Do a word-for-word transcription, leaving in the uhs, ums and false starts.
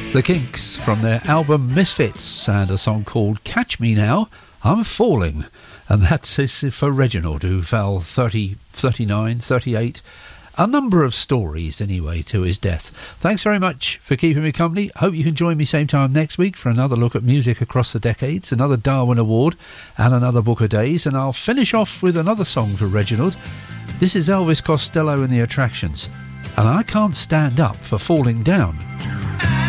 The Kinks from their album Misfits, and a song called Catch Me Now, I'm Falling. And that's for Reginald, who fell thirty, thirty-nine, thirty-eight, a number of stories anyway to his death. Thanks very much for keeping me company. Hope you can join me same time next week for another look at music across the decades, another Darwin Award and another Book of Days. And I'll finish off with another song for Reginald. This is Elvis Costello and the Attractions, and I Can't Stand Up for Falling Down.